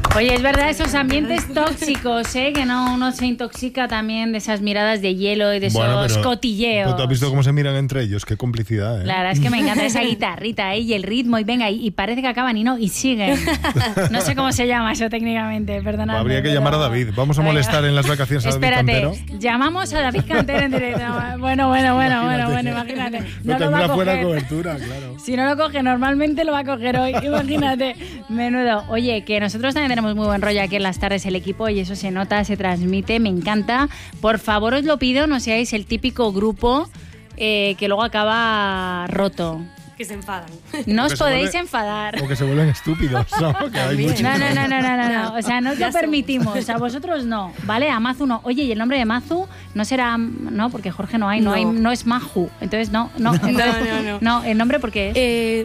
Oye, es verdad, esos ambientes tóxicos, que no, uno se intoxica también de esas miradas de hielo y de esos cotilleos. ¿Tú has visto cómo se miran entre ellos? Qué complicidad, ¿eh? La verdad es que me encanta esa guitarrita, y el ritmo, y venga, y parece que acaban y siguen. No sé cómo se llama eso técnicamente, perdonadme. Habría que llamar a David. Vamos a molestar en las vacaciones a David Cantero. Llamamos a David Cantero en directo. Bueno, imagínate. No lo va a coger. Fuera cobertura, claro. Si no lo coge, normalmente lo va a coger hoy. Imagínate. Menudo. Oye, que nosotros también tenemos muy buen rollo aquí en las tardes el equipo, y eso se nota, se transmite, me encanta. Por favor, os lo pido, no seáis el típico grupo que luego acaba roto. Que se enfadan. No os podéis enfadar. O que se vuelven estúpidos, ¿no? Que hay muchos. No. O sea, no os lo permitimos. A vosotros no, ¿vale? A Mazu no. Oye, ¿y el nombre de Mazu no será...? No, porque Jorge no es Maju. Entonces, no. No, ¿el nombre por qué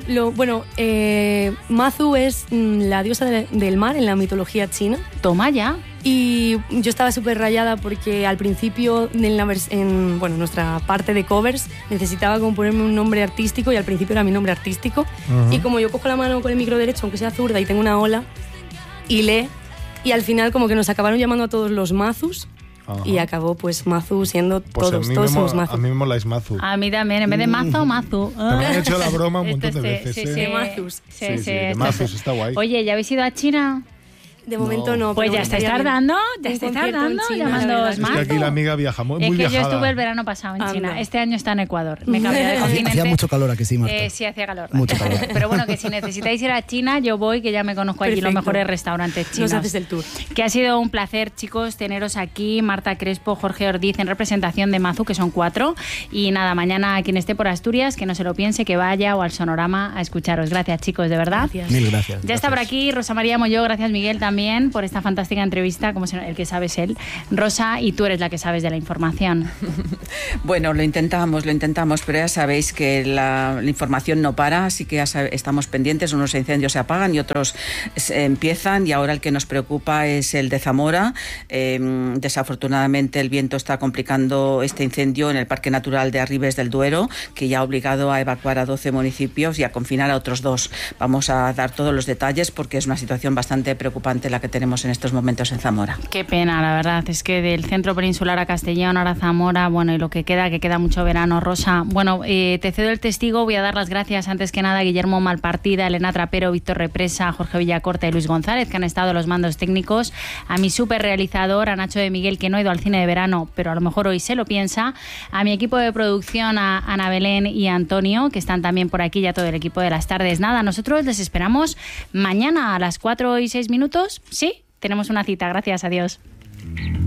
es? Mazu es la diosa del mar en la mitología china. Toma ya. Y yo estaba súper rayada porque al principio, en nuestra parte de covers, necesitaba como ponerme un nombre artístico, y al principio era mi nombre artístico. Y como yo cojo la mano con el micro derecho, aunque sea zurda, y tengo una ola, y al final como que nos acabaron llamando a todos los Mazus. Ajá. Y acabó pues Mazu siendo todos somos Mazu. A mí me moláis Mazu. A mí también, en vez de Mazo, Mazu. Me han hecho la broma un montón de veces. Sí, de Mazus. Sí, de Mazus, está guay. Oye, ¿ya habéis ido a China? De momento no. Pues ya estáis tardando, llamándoos Es que aquí la amiga viaja muy viajada. Es que yo estuve el verano pasado en China. Este año está en Ecuador. Me cambié de continente. Hacía mucho calor aquí, sí, Marta. Sí, hacía calor. Mucho calor. Pero bueno, que si necesitáis ir a China, yo voy, que ya me conozco allí los mejores restaurantes chinos. Nos haces el tour. Que ha sido un placer, chicos, teneros aquí. Marta Crespo, Jorge Ordiz, en representación de Mazu, que son 4. Y nada, mañana quien esté por Asturias, que no se lo piense, que vaya, o al Sonorama a escucharos. Gracias, chicos, de verdad. Gracias. Mil gracias. Ya está por aquí Rosa María Molló. Gracias, Miguel, también por esta fantástica entrevista, como el que sabes él. Rosa, y tú eres la que sabes de la información. Bueno, lo intentamos, pero ya sabéis que la información no para, así que estamos pendientes. Unos incendios se apagan y otros empiezan, y ahora el que nos preocupa es el de Zamora. Desafortunadamente el viento está complicando este incendio en el Parque Natural de Arribes del Duero, que ya ha obligado a evacuar a 12 municipios y a confinar a otros 2. Vamos a dar todos los detalles porque es una situación bastante preocupante la que tenemos en estos momentos en Zamora. Qué pena, la verdad, es que del centro peninsular a Castellón, ahora Zamora, bueno, y lo que queda mucho verano. Rosa, bueno, te cedo el testigo, voy a dar las gracias antes que nada a Guillermo Malpartida, Elena Trapero, Víctor Represa, Jorge Villacorta y Luis González, que han estado en los mandos técnicos, a mi súper realizador, a Nacho de Miguel, que no ha ido al cine de verano, pero a lo mejor hoy se lo piensa, a mi equipo de producción, a Ana Belén y a Antonio, que están también por aquí, ya todo el equipo de las tardes. Nada, nosotros les esperamos mañana a las 4:06, ¿sí? Tenemos una cita, gracias, adiós.